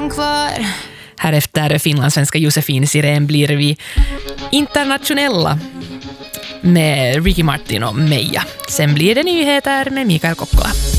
än kvar. Här efter finlandssvenska Josefin Sirén blir vi internationella med Ricky Martin och Meja. Sen blir det nyheter med Mikael Kokkola.